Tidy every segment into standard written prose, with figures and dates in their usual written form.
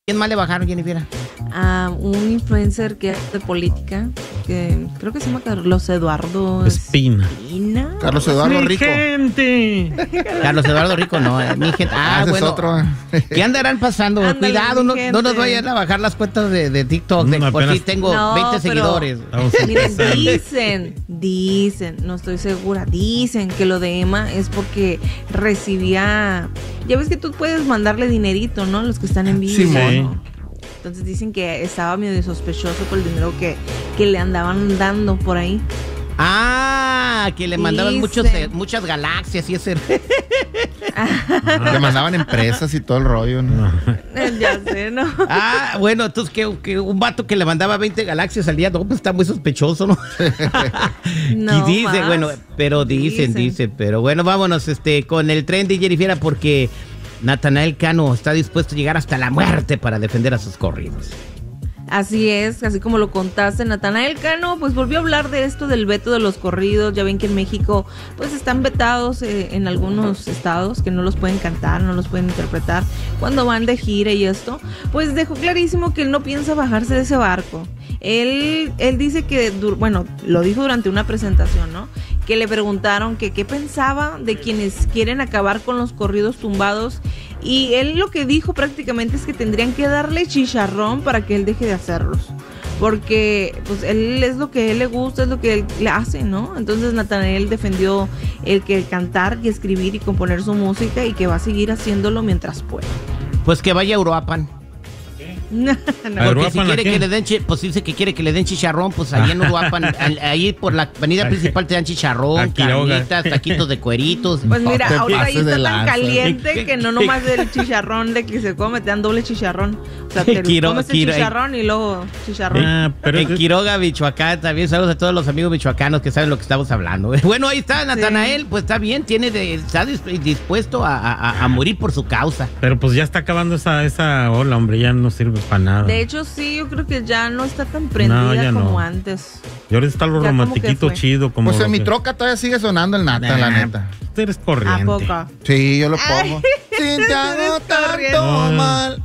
¿Quién más le bajaron, Jennifer? A un influencer que es de política, que creo que se llama Carlos Eduardo Espina. Carlos Eduardo Rico. Gente. Carlos Eduardo Rico, no, mi gente. Ese es bueno. otro. ¿Qué andarán pasando? Ándale, Cuidado, no gente. nos vayan a bajar las cuentas de TikTok. Por apenas- si tengo No, 20 pero- seguidores. Vamos a Miren, empezar. dicen, no estoy segura, dicen que lo de Emma es porque recibía, ya ves que tú puedes mandarle dinerito, ¿no? Los que están en vivo. Simón. ¿no? Entonces dicen que estaba medio sospechoso por el dinero que le andaban dando por ahí. Ah, que le mandaban Dicen. muchas galaxias y ese. Le mandaban empresas y todo el rollo, ¿no? Ya sé, ¿no? Ah, bueno, entonces que un vato que le mandaba 20 galaxias al día, no, pues está muy sospechoso, ¿no? No y dice, más. bueno, pero dicen, pero bueno, vámonos con el tren de Jennifer porque Natanael Cano está dispuesto a llegar hasta la muerte para defender a sus corridos. Así es, así como lo contaste, Natanael Cano pues volvió a hablar de esto del veto de los corridos. Ya ven que en México pues están vetados en algunos estados, que no los pueden cantar, no los pueden interpretar cuando van de gira y esto. Pues dejó clarísimo que él no piensa bajarse de ese barco. Él dice que, bueno, lo dijo durante una presentación, ¿no? Que le preguntaron que qué pensaba de quienes quieren acabar con los corridos tumbados. Y él lo que dijo prácticamente es que tendrían que darle chicharrón para que él deje de hacerlos. Porque pues él es lo que a él le gusta, es lo que él le hace, ¿no? Entonces Natanael defendió el que cantar y escribir y componer su música y que va a seguir haciéndolo mientras pueda. Pues que vaya a Uruapan. No. Porque si quiere que le den, pues dice que quiere que le den chicharrón, pues ahí en Uruapan, ahí por la avenida principal te dan chicharrón, A Quiroga. carnitas, taquitos de cueritos. Pues No mira, te ahorita ahí pases de está tan lanza. caliente que no nomás del chicharrón de que se come, te dan doble chicharrón. O sea, te comes el chicharrón y luego chicharrón. Ah, pero En Quiroga, Michoacán, también saludos a todos los amigos michoacanos que saben lo que estamos hablando. Bueno, ahí está Natanael, pues está bien, está dispuesto a morir por su causa. Pero pues ya está acabando esa ola, hombre, ya no sirve para nada. De hecho, sí, yo creo que ya no está tan prendida ya como no. antes. Y ahorita está lo Ya como romantiquito que fue. chido. Como Pues en lo mi que- troca todavía sigue sonando el Nata, la neta. Tú eres ¿A corriente. poco? Sí, yo lo pongo. Si te hago corriente. tanto mal.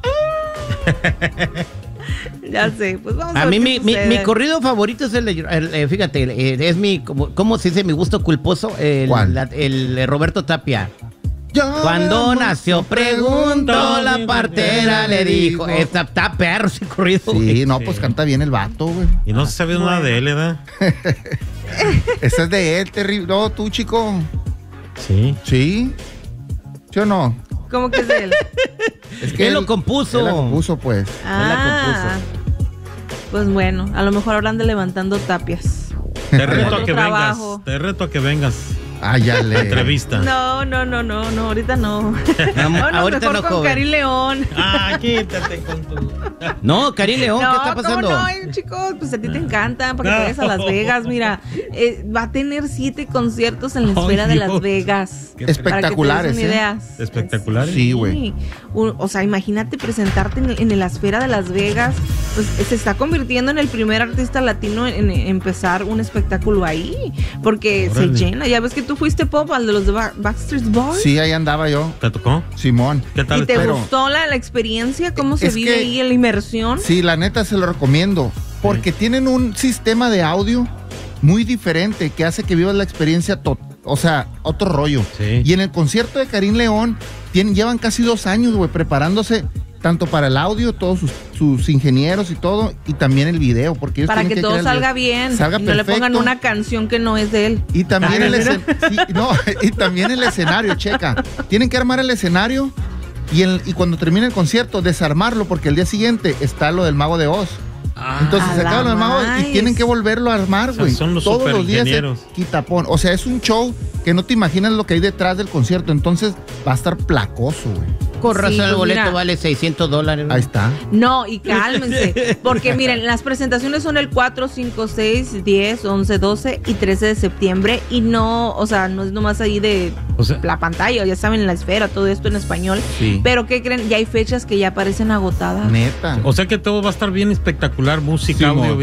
Ya sé, pues vamos a A ver mí qué mi sucede. corrido favorito es fíjate, es como si dice mi gusto culposo, ¿Cuál? el Roberto Tapia. Yo Cuando amo, nació preguntó, la partera le dijo. Está perro ese corrido. Sí, güey. no, pues canta bien el vato, güey. Y no se sabe nada de él, ¿verdad? Ese es de él, terrible. No, tú, chico. Sí. ¿Sí? ¿Sí o no? ¿Cómo que es él? Es Él lo compuso. Él la compuso, pues. Ah, pues bueno, a lo mejor hablan de levantando tapias. Te reto Otro a que trabajo. vengas. Te reto a que vengas. Ah, ya a le. entrevista. No, ahorita no. Vámonos ahorita mejor no, con joven. Karim León. Ah, quítate con tu. No, Karim León, ¿qué está pasando? ¿cómo no? Ay, chicos, pues a ti te encantan para que te vayas a Las Vegas. Mira, va a tener 7 conciertos en la Ay, esfera de Dios. Las Vegas. Qué Espectaculares, Para que te des una idea. Espectaculares. Sí, güey. O sea, imagínate presentarte en la esfera de Las Vegas. Pues se está convirtiendo en el primer artista latino en empezar un espectáculo ahí. Porque Órale. se llena. Ya ves que tú fuiste pop al de los de Backstreet Boys. Sí, ahí andaba yo. ¿Te tocó? Simón. ¿Qué tal? ¿Y te Pero- gustó la experiencia? ¿Cómo se Es vive que- ahí en la inmersión? Sí, la neta se lo recomiendo. Porque tienen un sistema de audio muy diferente que hace que vivas la experiencia, o sea, otro rollo. Sí. Y en el concierto de Karim León, llevan casi 2 años, güey, preparándose tanto para el audio, todos sus ingenieros y todo, y también el video, porque ellos Para tienen que todo crear el salga video. bien. Salga y no le pongan perfecto. una canción que no es de él. Y también Ay, y también el escenario, checa. Tienen que armar el escenario y cuando termine el concierto, desarmarlo, porque el día siguiente está lo del Mago de Oz. Entonces a se acaba la el Mago y maíz. tienen que volverlo a armar, sea, güey. son los Todos los días superingenieros. quitapón. O sea, es un show que no te imaginas lo que hay detrás del concierto. Entonces va a estar placoso, güey. Con razón Sí, el pues boleto mira. vale $600. Ahí está. No, y cálmense. Porque miren, las presentaciones son el 4, 5, 6, 10, 11, 12 y 13 de septiembre. Y no, o sea, no es nomás ahí de O sea- la pantalla, ya saben, la esfera, todo esto en español. Sí. Pero ¿qué creen? Ya hay fechas que ya aparecen agotadas. Neta. O sea que todo va a estar bien espectacular, música, Simón. audio, video.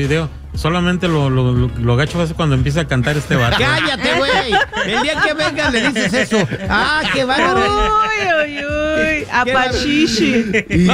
Solamente lo gacho va a ser cuando empieza a cantar este vato. ¡Cállate, güey! El día que vengas le dices eso. ¡Ah, qué bárbaro! Uy, uy, uy. Apachichi.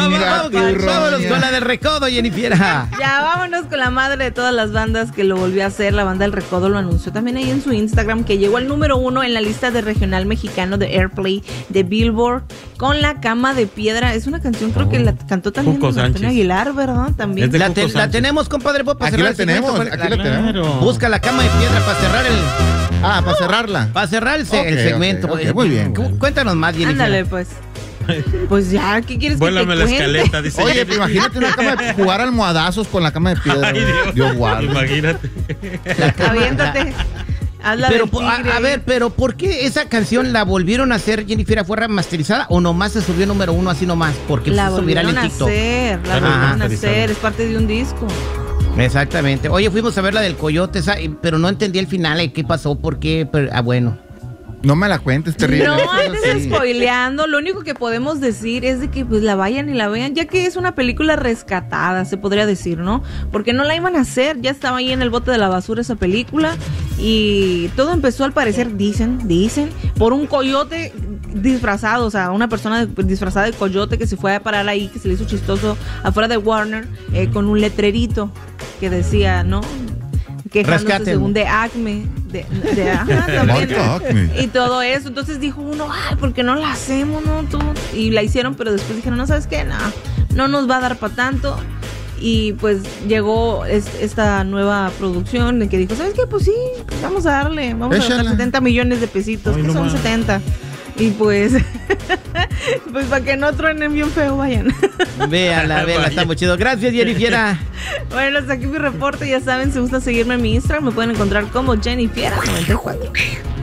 Vámonos con la del Recodo, Jennifer. Ya, vámonos con la madre de todas las bandas que lo volvió a hacer. La banda del Recodo lo anunció también ahí en su Instagram, que llegó al número 1 en la lista de regional mexicano de Airplay de Billboard con La Cama de Piedra. Es una canción, creo que la cantó también Antonio Aguilar, ¿verdad? También. La tenemos, compadre. Aquí la tenemos. Busca La Cama de Piedra para cerrar para cerrarla. Para cerrar el segmento. Okay, muy bien. Cuéntanos más, Jennifer. Ándale, pues. Pues ya, ¿qué quieres Vuélame que te la cuente? escaleta, dice. Oye, imagínate una cama de jugar almohadazos con La Cama de Piedra. Ay, Dios guarde. Imagínate. Aviéntate. Hazla Pero, del tigre. a ver, pero ¿por qué esa canción la volvieron a hacer, Jennifer, fue remasterizada o nomás se subió número 1 así nomás? Porque La se hizo viral en volvieron a TikTok. hacer, la volvieron a hacer, es parte de un disco. Exactamente. Oye, fuimos a ver la del Coyote, pero no entendí el final, qué pasó, por qué, bueno. No me la cuentes, terrible. No andes spoileando, lo único que podemos decir es de que pues la vayan y la vean, ya que es una película rescatada, se podría decir, ¿no? Porque no la iban a hacer, ya estaba ahí en el bote de la basura esa película y todo empezó al parecer, dicen, por un coyote disfrazado, o sea, una persona disfrazada de coyote que se fue a parar ahí, que se le hizo chistoso afuera de Warner, con un letrerito que decía, ¿no? Quejándose Rescaten. según de Acme, también, Marca Acme. y todo eso. Entonces dijo uno, ay, ¿por qué no la hacemos, no? Y la hicieron, pero después dijeron, no, ¿sabes qué? No nos va a dar para tanto. Y pues llegó esta nueva producción de que dijo, ¿sabes qué? Pues sí, vamos a darle, vamos a gastar 70 millones de pesitos, Ay, que no son más. 70. Y pues, pues para que no truenen bien feo, vayan. Véala, está muy chido. Gracias, Jennifer. Bueno, hasta aquí mi reporte. Ya saben, si gustan seguirme en mi Instagram, me pueden encontrar como Jennifer94.